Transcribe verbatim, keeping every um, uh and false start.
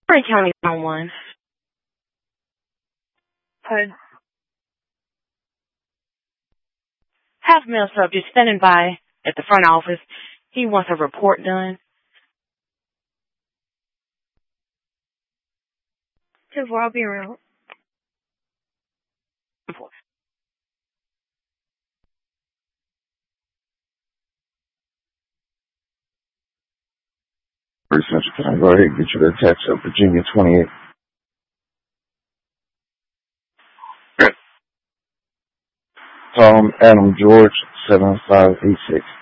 Frank County on one. Hi. Half male subject standing by at the front office. He wants a report done. ten four, I'll be around. Research, can I go ahead and get you the text of Virginia twenty-eight? Tom Adam George seven five eight six.